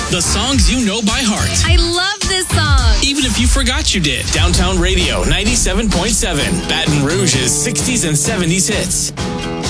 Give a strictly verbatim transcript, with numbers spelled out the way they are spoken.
The songs you know by heart. I love this song. Even if you forgot you did. Downtown Radio ninety-seven point seven. Baton Rouge's sixties and seventies hits.